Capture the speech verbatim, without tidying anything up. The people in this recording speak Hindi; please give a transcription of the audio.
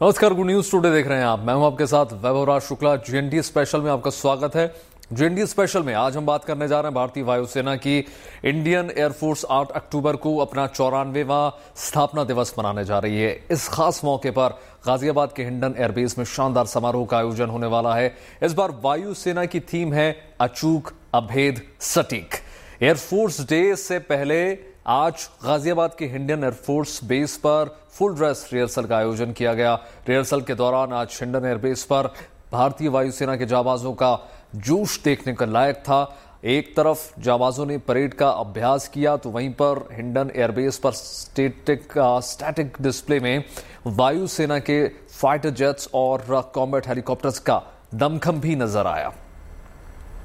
नमस्कार, गुड न्यूज टुडे देख रहे हैं आप। मैं हूं आपके साथ वैभव राज शुक्ला। जीएनडी स्पेशल में आपका स्वागत है। जीएनडी स्पेशल में आज हम बात करने जा रहे हैं भारतीय वायुसेना की। इंडियन एयरफोर्स आठ अक्टूबर को अपना चौरानवेवां स्थापना दिवस मनाने जा रही है। इस खास मौके पर गाजियाबाद के हिंडन एयरबेस में शानदार समारोह का आयोजन होने वाला है। इस बार वायुसेना की थीम है अचूक, अभेद, सटीक। एयरफोर्स डे से पहले आज गाजियाबाद के हिंडन एयरफोर्स बेस पर फुल ड्रेस रिहर्सल का आयोजन किया गया। रिहर्सल के दौरान आज हिंडन एयरबेस पर भारतीय वायुसेना के जाबाजों का जोश देखने का लायक था। एक तरफ जाबाजों ने परेड का अभ्यास किया तो वहीं पर हिंडन एयरबेस पर स्टैटिक स्टैटिक डिस्प्ले में वायुसेना के फाइटर जेट्स और कॉम्बैट हेलीकॉप्टर्स का दमखम भी नजर आया।